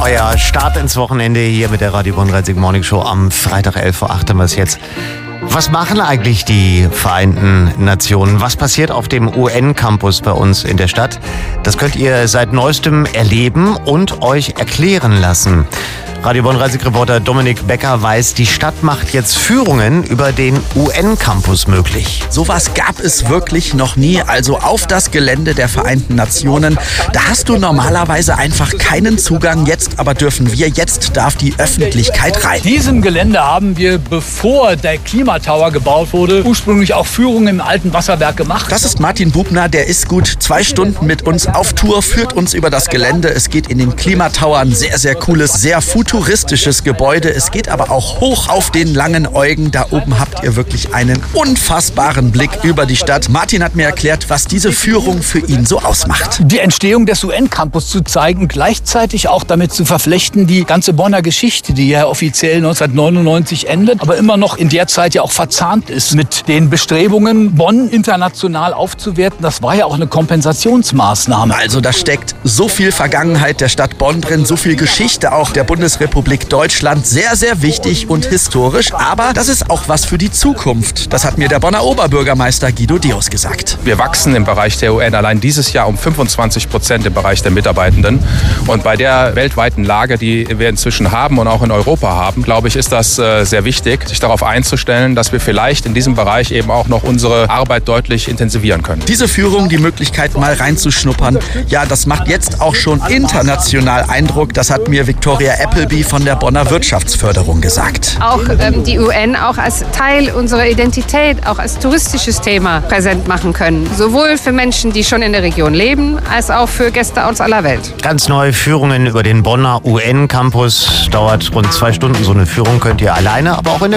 ja Start ins Wochenende hier mit der Radio Bonn 30 Morning Show am Freitag 11:08 Uhr haben wir es jetzt. Was machen eigentlich die Vereinten Nationen? Was passiert auf dem UN-Campus bei uns in der Stadt? Das könnt ihr seit neuestem erleben und euch erklären lassen. Radio Bonn 30 Reporter Dominik Becker weiß, die Stadt macht jetzt Führungen über den UN-Campus möglich. Sowas gab es wirklich noch nie. Also auf das Gelände der Vereinten Nationen. Da hast du normalerweise einfach keinen Zugang. Jetzt aber dürfen wir. Jetzt darf die Öffentlichkeit rein. Diesem Gelände haben wir, bevor der Klimatower gebaut wurde, ursprünglich auch Führungen im alten Wasserwerk gemacht. Das ist Martin Bubner. Der ist gut 2 Stunden mit uns auf Tour, führt uns über das Gelände. Es geht in den Klimatower. Ein sehr, sehr cooles, sehr futuristisches Gebäude. Es geht aber auch hoch auf den langen Eugen. Da oben habt ihr wirklich einen unfassbaren Blick über die Stadt. Martin hat mir erklärt, was diese Führung für ihn so ausmacht. Die Entstehung des UN-Campus zu zeigen, gleichzeitig auch damit zu verflechten, die ganze Bonner Geschichte, die ja offiziell 1999 endet, aber immer noch in der Zeit ja auch verzahnt ist mit den Bestrebungen, Bonn international aufzuwerten. Das war ja auch eine Kompensationsmaßnahme. Also da steckt so viel Vergangenheit der Stadt Bonn drin, so viel Geschichte auch der Bundesrepublik Deutschland. Sehr, sehr wichtig und historisch. Aber das ist auch was für die Zukunft. Das hat mir der Bonner Oberbürgermeister Guido Deus gesagt. Wir wachsen im Bereich der UN allein dieses Jahr um 25% im Bereich der Mitarbeitenden. Und bei der weltweiten Lage, die wir inzwischen haben und auch in Europa haben, glaube ich, ist das sehr wichtig, sich darauf einzustellen, dass wir vielleicht in diesem Bereich eben auch noch unsere Arbeit deutlich intensivieren können. Diese Führung, die Möglichkeit mal reinzuschnuppern, ja, das macht jetzt auch schon international Eindruck. Das hat mir Victoria Appleby von der Bonner Wirtschaftsförderung gesagt. Auch die UN auch als Teil unserer Identität, auch als touristisches Thema präsent machen können. Sowohl für Menschen, die schon in der Region leben, als auch für Gäste aus aller Welt. Ganz neue Führungen über den Bonner UN-Campus. Dauert rund 2 Stunden. So eine Führung könnt ihr alleine, aber auch in der